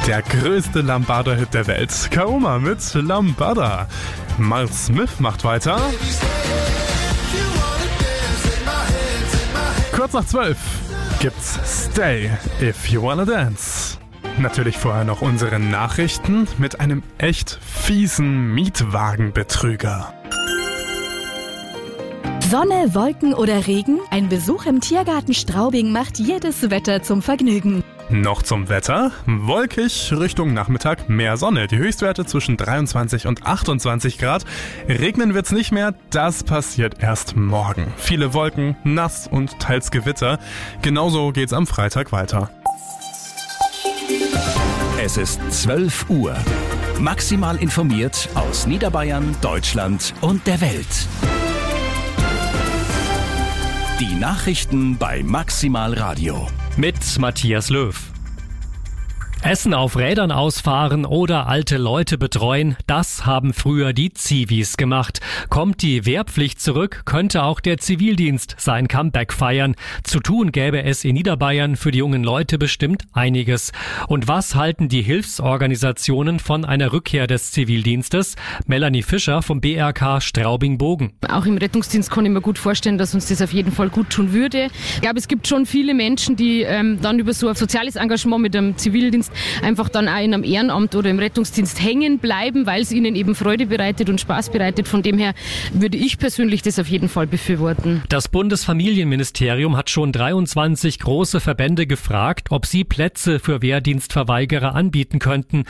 Der größte Lambada-Hit der Welt. Kaoma mit Lambada. Mal Smith macht weiter. Kurz nach 12 gibt's Stay If You Wanna Dance. Natürlich vorher noch unsere Nachrichten mit einem echt fiesen Mietwagenbetrüger. Sonne, Wolken oder Regen? Ein Besuch im Tiergarten Straubing macht jedes Wetter zum Vergnügen. Noch zum Wetter. Wolkig, Richtung Nachmittag mehr Sonne. Die Höchstwerte zwischen 23 und 28 Grad. Regnen wird's nicht mehr, das passiert erst morgen. Viele Wolken, nass und teils Gewitter. Genauso geht's am Freitag weiter. Es ist 12 Uhr. Maximal informiert aus Niederbayern, Deutschland und der Welt. Die Nachrichten bei Maximal Radio. Mit Matthias Löw. Essen auf Rädern ausfahren oder alte Leute betreuen, das haben früher die Zivis gemacht. Kommt die Wehrpflicht zurück, könnte auch der Zivildienst sein Comeback feiern. Zu tun gäbe es in Niederbayern für die jungen Leute bestimmt einiges. Und was halten die Hilfsorganisationen von einer Rückkehr des Zivildienstes? Melanie Fischer vom BRK Straubing-Bogen. Auch im Rettungsdienst kann ich mir gut vorstellen, dass uns das auf jeden Fall gut tun würde. Ich glaube, es gibt schon viele Menschen, die dann über so ein soziales Engagement mit dem Zivildienst einfach dann auch in einem Ehrenamt oder im Rettungsdienst hängen bleiben, weil es ihnen eben Freude bereitet und Spaß bereitet. Von dem her würde ich persönlich das auf jeden Fall befürworten. Das Bundesfamilienministerium hat schon 23 große Verbände gefragt, ob sie Plätze für Wehrdienstverweigerer anbieten könnten.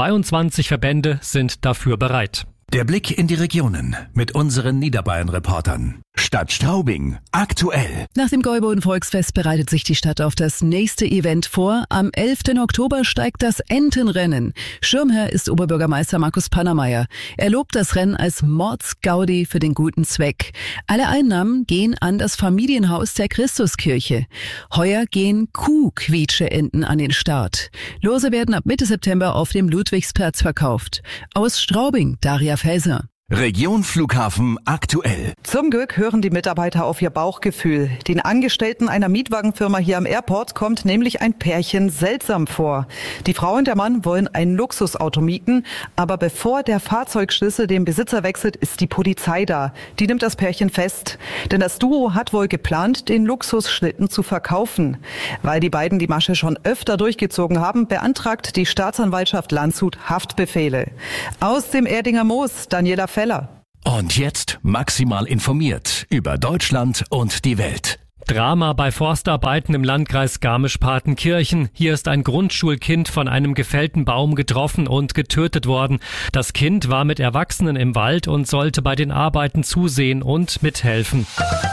22 Verbände sind dafür bereit. Der Blick in die Regionen mit unseren Niederbayern-Reportern. Stadt Straubing, aktuell. Nach dem Gäuboden-Volksfest bereitet sich die Stadt auf das nächste Event vor. Am 11. Oktober steigt das Entenrennen. Schirmherr ist Oberbürgermeister Markus Pannermeier. Er lobt das Rennen als Mordsgaudi für den guten Zweck. Alle Einnahmen gehen an das Familienhaus der Christuskirche. Heuer gehen Kuhquietscheenten an den Start. Lose werden ab Mitte September auf dem Ludwigsplatz verkauft. Aus Straubing, Daria Felser. Region Flughafen aktuell. Zum Glück hören die Mitarbeiter auf ihr Bauchgefühl. Den Angestellten einer Mietwagenfirma hier am Airport kommt nämlich ein Pärchen seltsam vor. Die Frau und der Mann wollen ein Luxusauto mieten, aber bevor der Fahrzeugschlüssel den Besitzer wechselt, ist die Polizei da. Die nimmt das Pärchen fest. Denn das Duo hat wohl geplant, den Luxusschlitten zu verkaufen. Weil die beiden die Masche schon öfter durchgezogen haben, beantragt die Staatsanwaltschaft Landshut Haftbefehle. Aus dem Erdinger Moos, Daniela Feller. Und jetzt maximal informiert über Deutschland und die Welt. Drama bei Forstarbeiten im Landkreis Garmisch-Partenkirchen. Hier ist ein Grundschulkind von einem gefällten Baum getroffen und getötet worden. Das Kind war mit Erwachsenen im Wald und sollte bei den Arbeiten zusehen und mithelfen.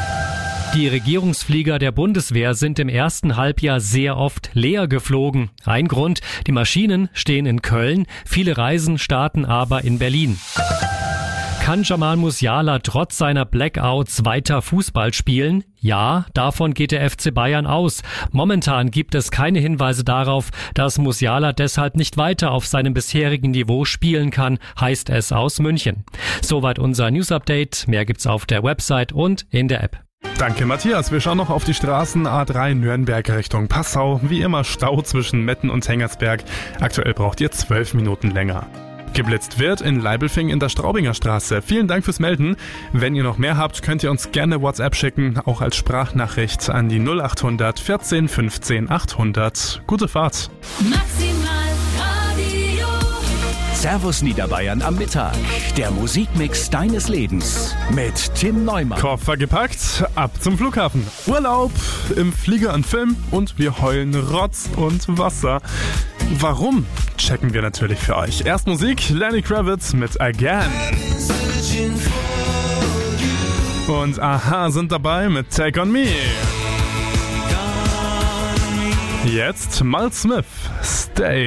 Die Regierungsflieger der Bundeswehr sind im ersten Halbjahr sehr oft leer geflogen. Ein Grund, die Maschinen stehen in Köln, viele Reisen starten aber in Berlin. Kann Jamal Musiala trotz seiner Blackouts weiter Fußball spielen? Ja, davon geht der FC Bayern aus. Momentan gibt es keine Hinweise darauf, dass Musiala deshalb nicht weiter auf seinem bisherigen Niveau spielen kann, heißt es aus München. Soweit unser News-Update. Mehr gibt's auf der Website und in der App. Danke, Matthias. Wir schauen noch auf die Straßen A3 Nürnberg Richtung Passau. Wie immer Stau zwischen Metten und Hengersberg. Aktuell braucht ihr 12 Minuten länger. Geblitzt wird in Leibelfing in der Straubinger Straße. Vielen Dank fürs Melden. Wenn ihr noch mehr habt, könnt ihr uns gerne WhatsApp schicken, auch als Sprachnachricht an die 0800 14 15 800. Gute Fahrt. Maximal Radio. Servus Niederbayern am Mittag. Der Musikmix deines Lebens mit Tim Neumann. Koffer gepackt, ab zum Flughafen. Urlaub, im Flieger ein Film und wir heulen Rotz und Wasser. Warum? Checken wir natürlich für euch. Erst Musik, Lenny Kravitz mit Again. Und Aha sind dabei mit Take On Me. Jetzt Mal Smith, Stay.